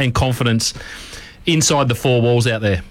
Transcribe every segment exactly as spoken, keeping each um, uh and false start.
and confidence inside the four walls out there?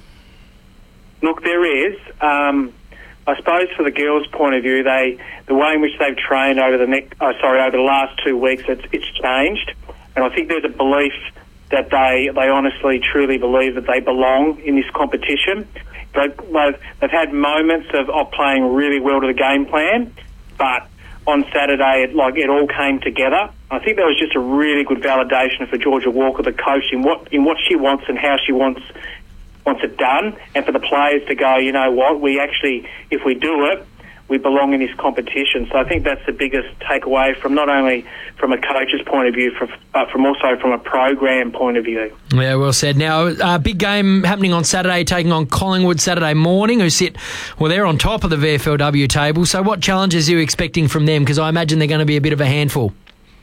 Look, there is. Um, I suppose for the girls' point of view, they the way in which they've trained over the next, oh, sorry, over the last two weeks, it's, it's changed, and I think there's a belief that they they honestly, truly believe that they belong in this competition. They've, they've, they've had moments of, of playing really well to the game plan, but on Saturday, it, like it all came together. I think that was just a really good validation for Georgia Walker, the coach, in what in what she wants and how she wants wants it done, and for the players to go, you know what, we actually, if we do it, we belong in this competition. So I think that's the biggest takeaway from not only from a coach's point of view, but from also from a program point of view. Yeah, well said. Now, a uh, big game happening on Saturday, taking on Collingwood Saturday morning, who sit, well, they're on top of the V F L W table. So what challenges are you expecting from them? Because I imagine they're going to be a bit of a handful.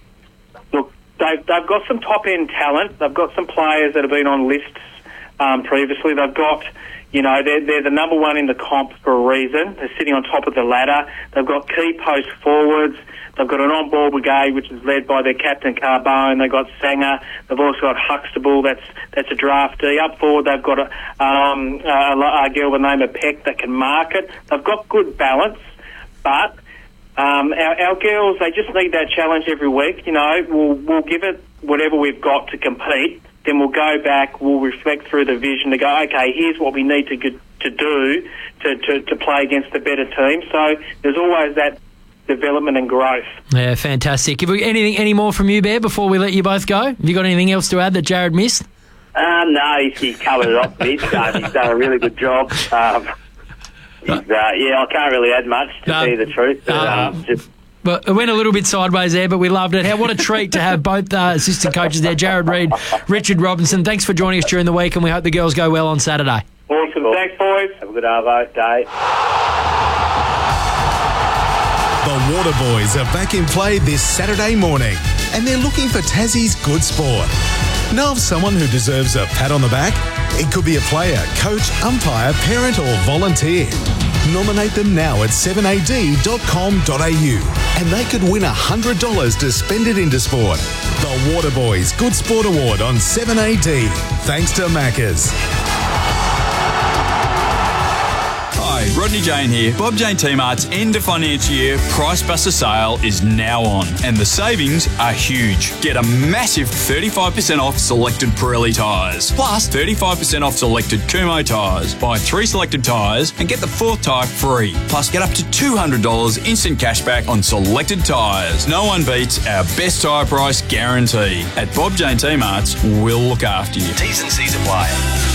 Look, they've, they've got some top-end talent. They've got some players that have been on lists um, previously. They've got... You know, they're, they're the number one in the comp for a reason. They're sitting on top of the ladder. They've got key post forwards. They've got an on-ball brigade, which is led by their captain, Carbone. They've got Sanger. They've also got Huxtable. That's that's a draftee. Up forward, they've got a, um, a, a girl by the name of Peck that can mark it. They've got good balance, but um, our, our girls, they just need that challenge every week. You know, we'll, we'll give it whatever we've got to compete. Then we'll go back, we'll reflect through the vision to go, okay, here's what we need to get, to do to, to, to play against a better team. So there's always that development and growth. Yeah, fantastic. Have we anything any more from you, Bear, before we let you both go? Have you got anything else to add that Jared missed? Um, no, he's, he's covered it off, Mitch. Uh, he's done a really good job. Um, he's, uh, yeah, I can't really add much to no, tell you the truth. But, no. um, just But it went a little bit sideways there, but we loved it. How, what a treat to have both uh, assistant coaches there, Jared Reid, Richard Robinson. Thanks for joining us during the week, and we hope the girls go well on Saturday. Awesome. Thanks, boys. Have a good Arvo day. The Water Boys are back in play this Saturday morning, and they're looking for Tassie's good sport. Know of someone who deserves a pat on the back? It could be a player, coach, umpire, parent or volunteer. Nominate them now at seven a d dot com dot a u and they could win one hundred dollars to spend it into sport. The Water Boys Good Sport Award on seven a d. Thanks to Macca's. Hi, Rodney Jane here. Bob Jane T-Mart's end of financial year Price Buster sale is now on, and the savings are huge. Get a massive thirty-five percent off selected Pirelli tyres, plus thirty-five percent off selected Kumho tyres. Buy three selected tyres and get the fourth tyre free. Plus, get up to two hundred dollars instant cashback on selected tyres. No one beats our best tyre price guarantee. At Bob Jane T-Mart's, we'll look after you. T's and C's apply.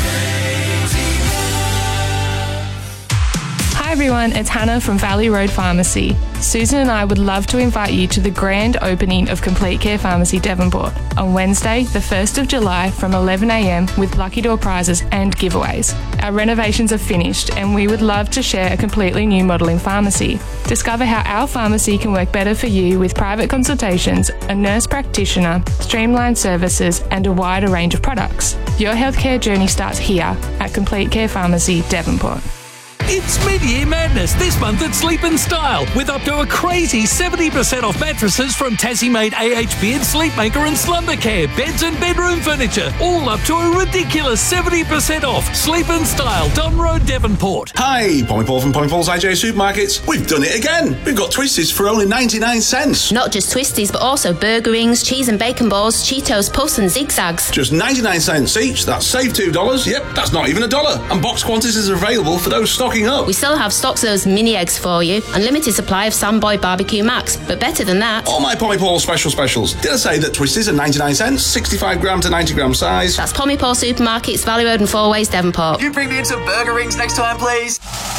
Hi everyone, it's Hannah from Valley Road Pharmacy. Susan and I would love to invite you to the grand opening of Complete Care Pharmacy Devonport on Wednesday, the first of July from eleven a m with lucky door prizes and giveaways. Our renovations are finished and we would love to share a completely new model in pharmacy. Discover how our pharmacy can work better for you with private consultations, a nurse practitioner, streamlined services and a wider range of products. Your healthcare journey starts here at Complete Care Pharmacy Devonport. It's mid-year madness this month at Sleep and Style, with up to a crazy seventy percent off mattresses from Tassie-made A H B and Sleepmaker and Slumbercare, beds and bedroom furniture, all up to a ridiculous seventy percent off. Sleep and Style, Don Road, Devonport. Hi, Pommy Paul from Pommy Paul's I J Supermarkets. We've done it again. We've got Twisties for only ninety-nine cents. Not just Twisties, but also burger rings, cheese and bacon balls, Cheetos, Puffs and Zigzags. Just ninety-nine cents each. That's save two dollars. Yep, that's not even a dollar. And box quantities are available for those stocking up. We still have stocks of those mini eggs for you. Unlimited supply of Samboy Barbecue Max. But better than that, all my Pommy Paul special specials. Did I say that Twisties are ninety-nine cents, sixty-five gram to ninety gram size? That's Pommy Paul Supermarkets, Valley Road and Four Ways, Devonport. Can you bring me in some burger rings next time, please?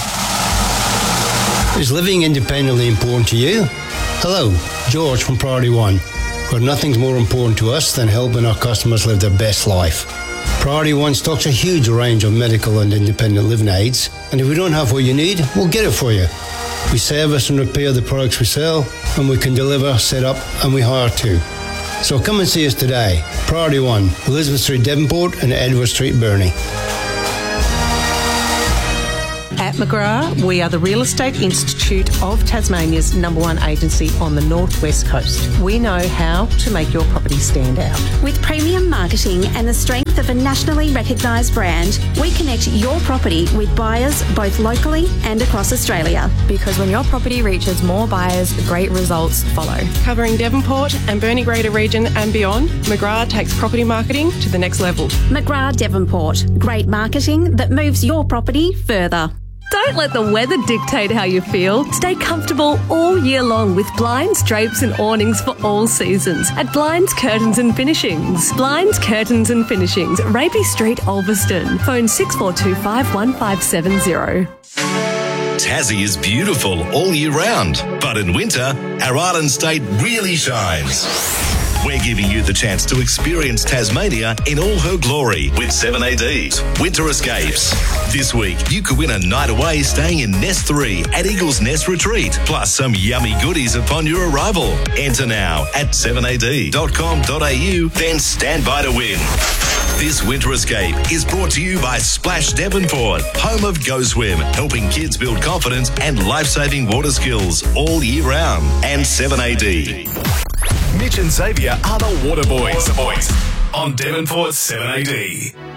Is living independently important to you? Hello, George from Priority One, where nothing's more important to us than helping our customers live their best life. Priority One stocks a huge range of medical and independent living aids, and if we don't have what you need, we'll get it for you. We service and repair the products we sell, and we can deliver, set up, and we hire too. So come and see us today. Priority One, Elizabeth Street, Devonport, and Edward Street, Burnie. At At McGrath, we are the Real Estate Institute of Tasmania's number one agency on the northwest coast. We know how to make your property stand out. With premium marketing and the strength of a nationally recognised brand, we connect your property with buyers both locally and across Australia. Because when your property reaches more buyers, great results follow. Covering Devonport and Burnie Greater region and beyond, McGrath takes property marketing to the next level. McGrath Devonport. Great marketing that moves your property further. Don't let the weather dictate how you feel. Stay comfortable all year long with blinds, drapes and awnings for all seasons at Blinds, Curtains and Finishings. Blinds, Curtains and Finishings, Rapey Street, Ulverston. Phone six four two five, one five seven zero. Tassie is beautiful all year round, but in winter, our island state really shines. We're giving you the chance to experience Tasmania in all her glory with seven A D's Winter Escapes. This week, you could win a night away staying in Nest three at Eagle's Nest Retreat, plus some yummy goodies upon your arrival. Enter now at seven A D dot com dot a u, then stand by to win. This Winter Escape is brought to you by Splash Devonport, home of Go Swim, helping kids build confidence and life-saving water skills all year round, and seven A D. Mitch and Xavier are the Water Boys, Water Boys. On Devonport's seven A D.